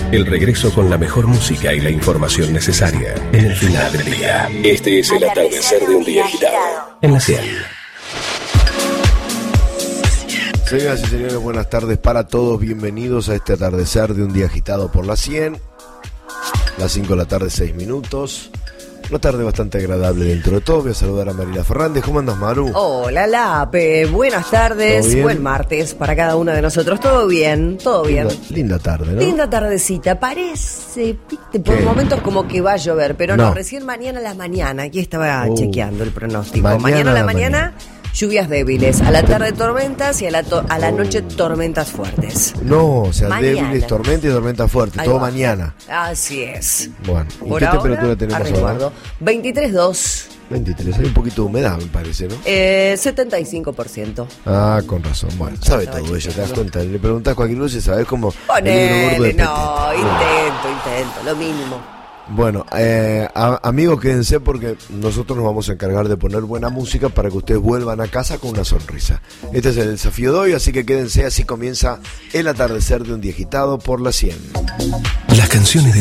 El regreso con la mejor música y la información necesaria en el final del día. Este es el atardecer de un día agitado. En la 100. Señoras y señores, buenas tardes para todos. Bienvenidos a este atardecer de un día agitado por la 100. Las 5 de la tarde, 6 minutos. Una tarde bastante agradable dentro de todo. Voy a saludar a Mariela Fernández. ¿Cómo andas, Maru? Hola, Lape. Buenas tardes. Buen martes para cada uno de nosotros. Todo bien, todo bien. Linda tarde, ¿no? Linda tardecita. Parece, viste, por momentos como que va a llover, pero no, recién mañana a la mañana. Aquí estaba chequeando el pronóstico. Mañana a la mañana. Lluvias débiles, a la tarde tormentas y a la noche tormentas fuertes. No, o sea, mañana. Débiles tormentas y tormentas fuertes, todo mañana. Así es. Bueno, ¿y por qué ahora, temperatura tenemos ahora? 23.2. 23, hay un poquito de humedad, me parece, ¿no? 75%. Ah, con razón. Bueno, sabe todo ella, te das cuenta. Le preguntás cualquier cosa y sabes cómo. Ponele, no, intento, lo mínimo. Bueno, amigos, quédense porque nosotros nos vamos a encargar de poner buena música para que ustedes vuelvan a casa con una sonrisa. Este es el desafío de hoy, así que quédense, así comienza el atardecer de un día agitado por la 100. Las canciones de